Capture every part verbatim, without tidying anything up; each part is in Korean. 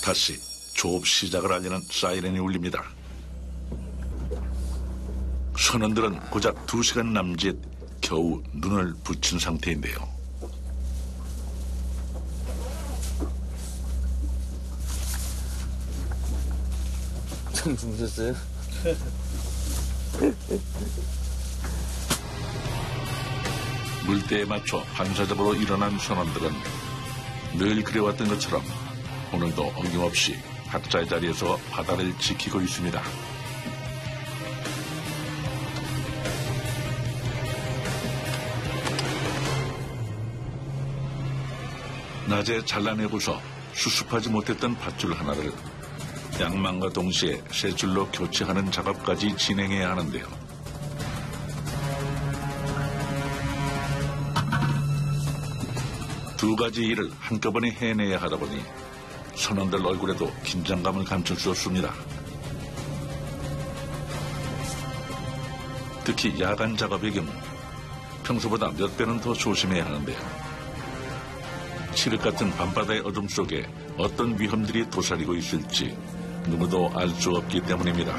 다시 조업 시작을 알리는 사이렌이 울립니다. 선원들은 고작 두 시간 남짓 겨우 눈을 붙인 상태인데요. 좀 주무셨어요? 물때에 맞춰 반사적으로 일어난 선원들은 늘 그래왔던 것처럼 오늘도 어김없이 각자의 자리에서 바다를 지키고 있습니다. 낮에 잘라내고서 수습하지 못했던 밧줄 하나를 양망과 동시에 새 줄로 교체하는 작업까지 진행해야 하는데요. 두 가지 일을 한꺼번에 해내야 하다 보니 선원들 얼굴에도 긴장감을 감출 수 없습니다. 특히 야간 작업의 경우 평소보다 몇 배는 더 조심해야 하는데요. 칠흑 같은 밤바다의 어둠 속에 어떤 위험들이 도사리고 있을지 누구도 알 수 없기 때문입니다.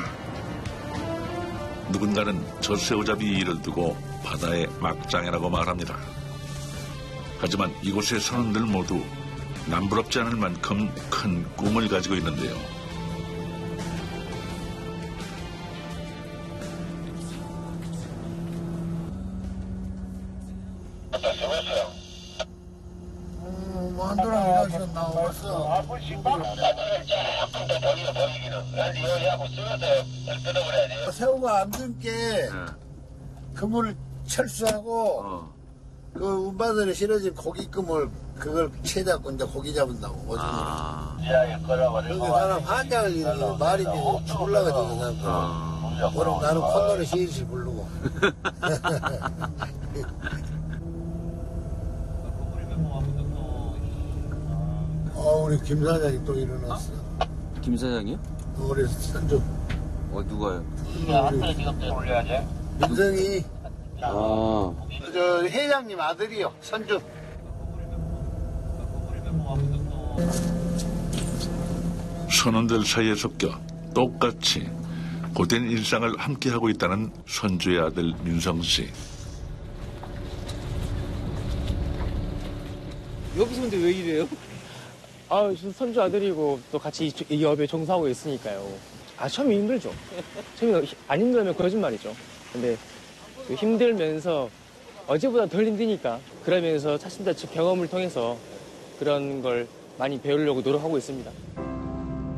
누군가는 저 새우잡이 일을 두고 바다의 막장이라고 말합니다. 하지만 이곳의 선원들 모두 남부럽지 않을 만큼 큰 꿈을 가지고 있는데요. 새우가 안 듬게 그물을 철수하고 어. 그 운바늘에 실어진 고기금을 그걸 채잡고 이제 고기 잡은다고 오줌으로. 아. 그러니까 사람 한장을 잃는 말이 죽을라가지고 아. 그럼 나는 콧노래 실실 부르고. 어, 우리 김 사장이 또 일어났어. 김 사장이요? 우리 선주. 어, 누가요? 민성이. 아. 저 회장님 아들이요, 선주. 선원들 사이에 섞여 똑같이 고된 일상을 함께하고 있다는 선주의 아들 민성 씨. 여기서 근데 왜 이래요? 아, 선주 아들이고 또 같이 이 업에 종사하고 있으니까요. 아, 처음에 힘들죠. 처음에 안 힘들면 거짓말이죠. 근데 힘들면서 어제보다 덜 힘드니까 그러면서 차츰차츰 경험을 통해서 그런 걸 많이 배우려고 노력하고 있습니다.